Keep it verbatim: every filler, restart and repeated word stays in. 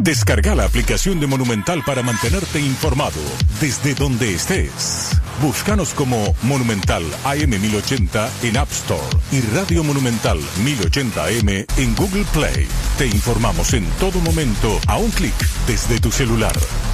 Descarga la aplicación de Monumental para mantenerte informado desde donde estés. Búscanos como Monumental A M mil ochenta en App Store y Radio Monumental mil ochenta A M en Google Play. Te informamos en todo momento a un clic desde tu celular.